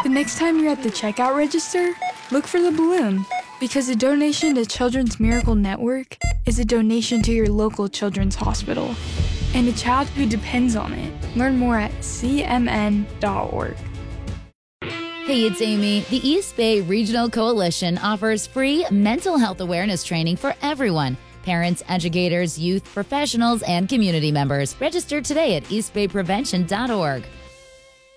The next time you're at the checkout register, look for the balloon, because a donation to Children's Miracle Network is a donation to your local children's hospital and a child who depends on it. Learn more at cmn.org. Hey, it's Amy. The East Bay Regional Coalition offers free mental health awareness training for everyone. Parents, educators, youth, professionals, and community members. Register today at eastbayprevention.org.